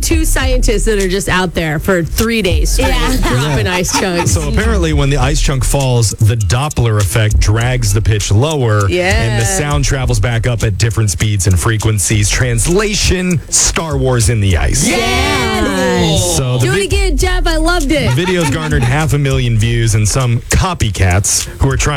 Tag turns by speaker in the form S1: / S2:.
S1: two scientists that are just out there for 3 days straight, dropping ice chunks.
S2: So apparently when the ice chunk falls, the Doppler effect drags the pitch lower, and the sound travels back up at different speeds and frequencies. Translation, Star Wars in the ice. So
S1: Do it again, Jeff. I loved it.
S2: The video's garnered 500,000 views, and some copycats who are trying